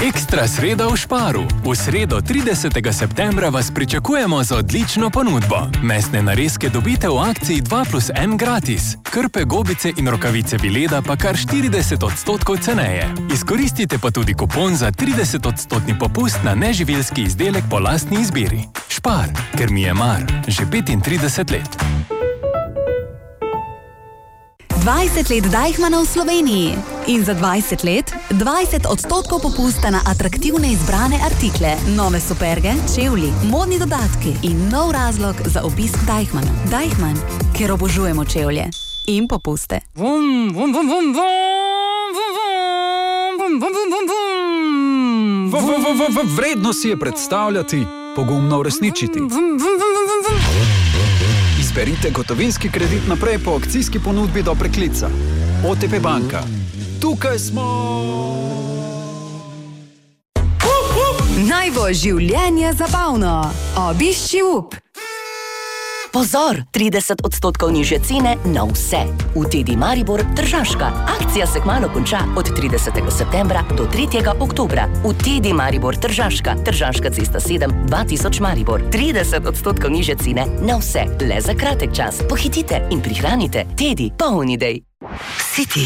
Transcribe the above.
Ekstra sreda v Sparu. V sredo 30. septembra vas pričakujemo z odlično ponudbo. Mesne narezke dobite v akciji 2+1 gratis. Krpe, gobice in rokavice Vileda pa kar 40% ceneje. Izkoristite pa tudi kupon za 30% popust na neživilski izdelek po lastni izbiri. Spar, ker mi je mar. Že 35 let. 20 let Deichmanna v Sloveniji. In za 20 let 20% popusta na atraktivne izbrane artikle, nove superge, čevlji, modni dodatki in nov razlog za obisk Deichmanna. Deichmann, ker obožujemo čevlje in popuste. Vredno si je predstavljati, pogumno uresničiti. Izberite gotovinski kredit naprej po akcijski ponudbi do preklica. OTP banka. Tukaj smo! Naj bo življenje zabavno. Obišči UP. Pozor, 30% nižje cene na vse. V Tedi Maribor Tržaška. Akcija se kmalu konča od 30. septembra do 3. oktobra. V Tedi Maribor Tržaška. Tržaška cesta 7, 2000 Maribor. 30% nižje cene na vse. Le za kratek čas. Pohitite in prihranite. Tedi, poln idej. City.